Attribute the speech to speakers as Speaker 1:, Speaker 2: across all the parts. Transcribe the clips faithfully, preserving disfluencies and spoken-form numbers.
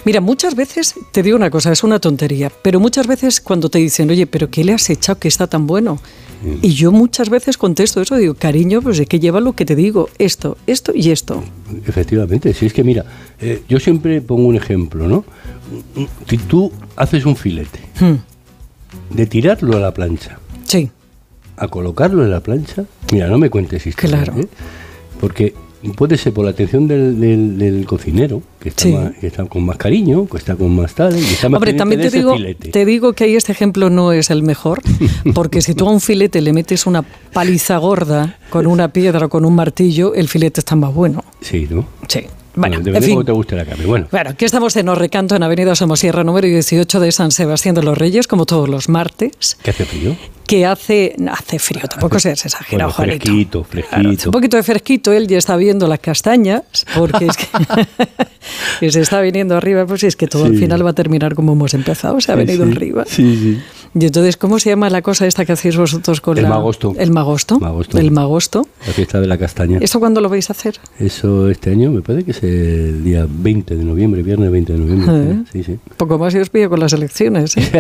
Speaker 1: Mira, muchas veces, te digo una cosa, es una tontería, pero muchas veces cuando te dicen, oye, ¿pero qué le has echado que está tan bueno? Sí. Y yo muchas veces contesto eso, digo, cariño, pues es que lleva lo que te digo, esto, esto y esto.
Speaker 2: Efectivamente, si es que mira, eh, yo siempre pongo un ejemplo, ¿no? Si tú haces un filete, hmm. de tirarlo a la plancha,
Speaker 1: sí.
Speaker 2: a colocarlo en la plancha, mira, no me cuentes historias,
Speaker 1: claro.
Speaker 2: ¿eh? Porque puede ser por la atención del, del, del cocinero, que está, sí. más, que está con más cariño, que está con más tal, y está más.
Speaker 1: Hombre, también te digo, te digo que ahí este ejemplo no es el mejor, porque si tú a un filete le metes una paliza gorda con una piedra o con un martillo, el filete está más bueno.
Speaker 2: Sí, ¿no?
Speaker 1: Sí. Bueno,
Speaker 2: bueno, en fin. Cómo te guste la carne. Bueno.
Speaker 1: Bueno, aquí estamos en Orrecanto, en Avenida Somosierra, número dieciocho de San Sebastián de los Reyes, como todos los martes.
Speaker 2: ¿Qué hace frío?
Speaker 1: Que hace, no, hace frío, tampoco seas exagerado,
Speaker 2: bueno, fresquito, fresquito.
Speaker 1: Claro, un poquito de fresquito, él ya está viendo las castañas, porque es que, que se está viniendo arriba, pues es que todo sí. al final va a terminar como hemos empezado, se ha sí, venido
Speaker 2: sí.
Speaker 1: arriba.
Speaker 2: Sí, sí.
Speaker 1: Y entonces, ¿cómo se llama la cosa esta que hacéis vosotros con
Speaker 2: el
Speaker 1: la...?
Speaker 2: Magosto.
Speaker 1: El magosto.
Speaker 2: magosto.
Speaker 1: El magosto.
Speaker 2: La fiesta de la castaña.
Speaker 1: ¿Eso cuándo lo vais a hacer?
Speaker 2: Eso este año, me parece que es el día veinte de noviembre, viernes veinte de noviembre. ¿Eh? Sí, sí.
Speaker 1: Poco más y os pillo con las elecciones, ¿eh?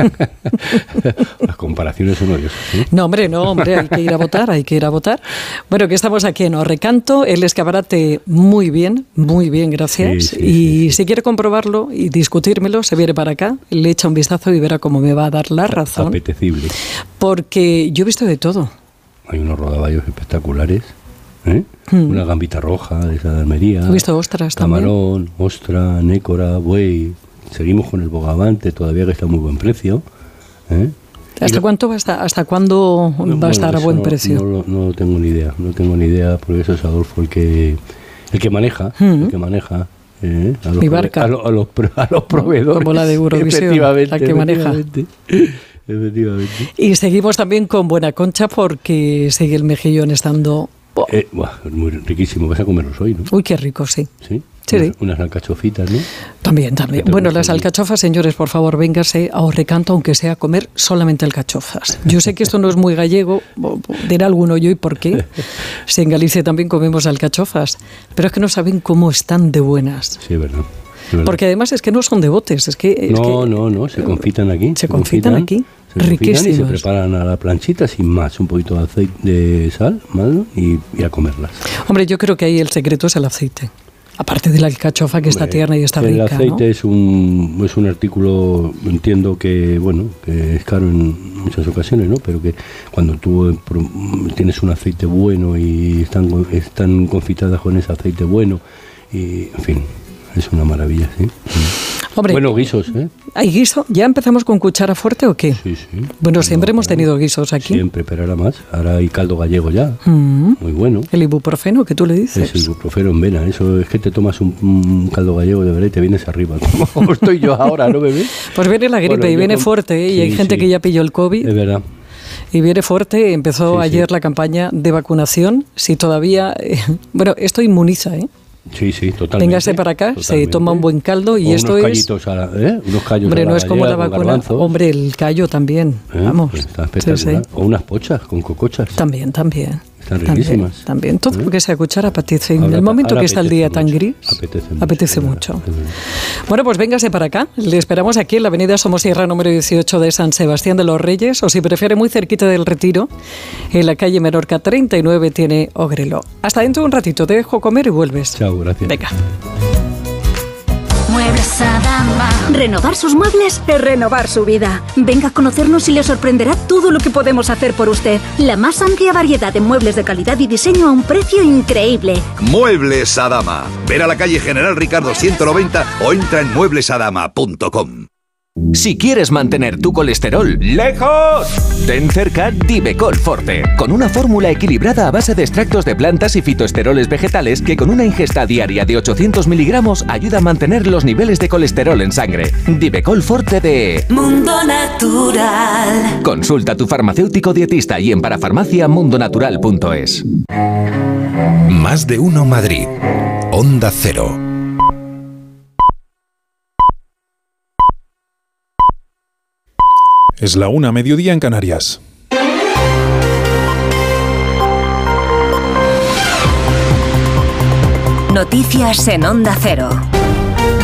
Speaker 2: Las comparaciones son odiosas, ¿eh?
Speaker 1: No, hombre, no, hombre, hay que ir a votar, hay que ir a votar. Bueno, que estamos aquí en Orrecanto, el escaparate muy bien, muy bien, gracias.
Speaker 2: Sí, sí,
Speaker 1: y
Speaker 2: sí, sí.
Speaker 1: si quiere comprobarlo y discutírmelo, se viene para acá, le echa un vistazo y verá cómo me va a dar la razón.
Speaker 2: Apetecible.
Speaker 1: Porque yo he visto de todo.
Speaker 2: Hay unos rodaballos espectaculares, ¿eh? Hmm. Una gambita roja de esa de Almería.
Speaker 1: He visto ostras también.
Speaker 2: Camarón, ostra, nécora, buey. Seguimos con el bogavante, todavía que está a muy buen precio, ¿eh?
Speaker 1: ¿Hasta
Speaker 2: lo,
Speaker 1: cuánto va a estar, hasta cuándo va
Speaker 2: bueno,
Speaker 1: a estar a buen
Speaker 2: no,
Speaker 1: precio?
Speaker 2: No, no, no tengo ni idea, no tengo ni idea, porque eso es Adolfo el que el que maneja, hmm. el que maneja eh, a, los
Speaker 1: Mi barca.
Speaker 2: a, lo, a, los, a los proveedores.
Speaker 1: Como la de Eurovisión,
Speaker 2: efectivamente,
Speaker 1: la que maneja.
Speaker 2: Efectivamente.
Speaker 1: Y seguimos también con Buena Concha porque sigue el mejillón estando...
Speaker 2: Oh. Eh, buah, muy riquísimo, vas a comerlos hoy, ¿no?
Speaker 1: Uy, qué rico, sí.
Speaker 2: Sí.
Speaker 1: Sí,
Speaker 2: unas,
Speaker 1: sí.
Speaker 2: unas alcachofitas, ¿no?
Speaker 1: También, también. Bueno, las alcachofas, señores, por favor, véngase a Orrecanto, aunque sea a comer solamente alcachofas. Yo sé que esto no es muy gallego, dirá alguno yo, ¿y por qué? Si en Galicia también comemos alcachofas, pero es que no saben cómo están de buenas.
Speaker 2: Sí, es verdad.
Speaker 1: Porque además es que no son de botes, es que... Es
Speaker 2: no,
Speaker 1: que,
Speaker 2: no, no, se confitan aquí.
Speaker 1: Se, se confitan, confitan aquí.
Speaker 2: Se
Speaker 1: riquísimas.
Speaker 2: Y se preparan a la planchita sin más, un poquito de aceite, de sal, ¿vale? y, y a comerlas.
Speaker 1: Hombre, yo creo que ahí el secreto es el aceite. Aparte de la alcachofa que Hombre, está tierna y está
Speaker 2: el
Speaker 1: rica.
Speaker 2: El aceite,
Speaker 1: ¿no?
Speaker 2: es un es un artículo, entiendo que, bueno, que es caro en muchas ocasiones, ¿no? Pero que cuando tú tienes un aceite bueno y están, están confitadas con ese aceite bueno, y en fin, es una maravilla, ¿sí?
Speaker 1: Hombre,
Speaker 2: bueno, guisos, ¿eh?
Speaker 1: ¿Hay guiso? ¿Ya empezamos con cuchara fuerte o qué?
Speaker 2: Sí, sí.
Speaker 1: Bueno, siempre
Speaker 2: no,
Speaker 1: hemos tenido guisos aquí.
Speaker 2: Siempre, pero ahora más. Ahora hay caldo gallego ya.
Speaker 1: Mm.
Speaker 2: Muy bueno.
Speaker 1: El ibuprofeno, que tú le dices.
Speaker 2: Es el ibuprofeno en vena. Eso es que te tomas un, un caldo gallego de verdad y te vienes arriba. Como estoy yo ahora, ¿no, bebé?
Speaker 1: Pues viene la gripe bueno, y viene con... fuerte, ¿eh? Y sí, hay gente sí. que ya pilló el COVID.
Speaker 2: Es verdad.
Speaker 1: Y viene fuerte. Empezó sí, ayer sí. la campaña de vacunación. Si todavía... Eh, bueno, esto inmuniza, ¿eh?
Speaker 2: Sí, sí, totalmente.
Speaker 1: Véngase para acá,
Speaker 2: totalmente.
Speaker 1: Se toma un buen caldo y
Speaker 2: o
Speaker 1: esto
Speaker 2: unos
Speaker 1: es...
Speaker 2: Callitos a la, ¿eh? Unos callos
Speaker 1: Hombre,
Speaker 2: a la
Speaker 1: no es como la vacuna.
Speaker 2: Garbanzos.
Speaker 1: Hombre, el callo también. ¿Eh? Vamos.
Speaker 2: Pues está espectacular. Sí, sí. O unas pochas con cocochas.
Speaker 1: También, también.
Speaker 2: Están riquísimas.
Speaker 1: También, también. Todo ¿Eh? lo que sea cuchara apetece. En
Speaker 2: ahora,
Speaker 1: el momento que está el día
Speaker 2: mucho.
Speaker 1: tan gris,
Speaker 2: apetece mucho.
Speaker 1: Apetece mucho. Bueno, pues véngase para acá. Le esperamos aquí en la avenida Somosierra número dieciocho de San Sebastián de los Reyes, o si prefiere muy cerquita del Retiro, en la calle Menorca treinta y nueve tiene Ogrelo. Hasta dentro de un ratito, te dejo comer y vuelves.
Speaker 2: Chao, gracias.
Speaker 1: Venga.
Speaker 3: Muebles Adama. Renovar sus muebles es renovar su vida. Venga a conocernos y le sorprenderá todo lo que podemos hacer por usted. La más amplia variedad de muebles de calidad y diseño a un precio increíble.
Speaker 4: Muebles Adama. Ven a la calle General Ricardo ciento noventa o entra en muebles adama punto com.
Speaker 5: Si quieres mantener tu colesterol lejos, ten cerca Divecol Forte, con una fórmula equilibrada a base de extractos de plantas y fitoesteroles vegetales que con una ingesta diaria de ochocientos miligramos ayuda a mantener los niveles de colesterol en sangre. Divecol Forte de
Speaker 6: Mundo Natural.
Speaker 5: Consulta a tu farmacéutico dietista y en parafarmacia mundonatural punto es.
Speaker 7: Más de uno Madrid. Onda Cero.
Speaker 8: Es la una, mediodía en Canarias.
Speaker 6: Noticias en Onda Cero.